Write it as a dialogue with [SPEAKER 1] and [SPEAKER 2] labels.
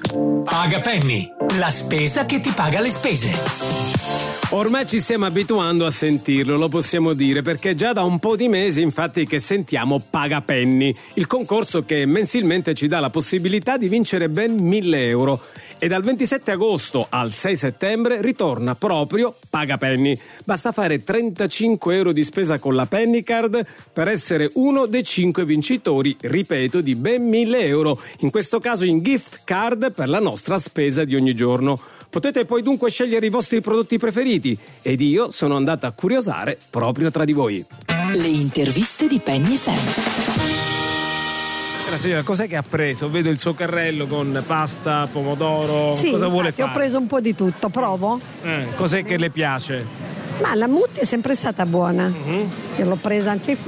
[SPEAKER 1] Paga Penny, la spesa che ti paga le spese.
[SPEAKER 2] Ormai ci stiamo abituando a sentirlo, lo possiamo dire, perché già da un po' di mesi infatti che sentiamo Paga Penny, il concorso che mensilmente ci dà la possibilità di vincere ben 1.000 euro. E dal 27 agosto al 6 settembre ritorna proprio Paga Penny. Basta fare 35 euro di spesa con la Penny Card per essere uno dei 5 vincitori, ripeto, di ben 1.000 euro, in questo caso in gift card per la nostra spesa di ogni giorno. Potete poi dunque scegliere i vostri prodotti preferiti ed io sono andata a curiosare proprio tra di voi.
[SPEAKER 3] Le interviste di Penny FM.
[SPEAKER 2] La signora, cos'è che ha preso? Vedo il suo carrello con pasta, pomodoro.
[SPEAKER 4] Sì,
[SPEAKER 2] cosa vuole
[SPEAKER 4] infatti
[SPEAKER 2] fare?
[SPEAKER 4] ho preso un po' di tutto, provo?
[SPEAKER 2] Cos'è che le piace?
[SPEAKER 4] Ma la mutti è sempre stata buona. Io l'ho presa anche qui.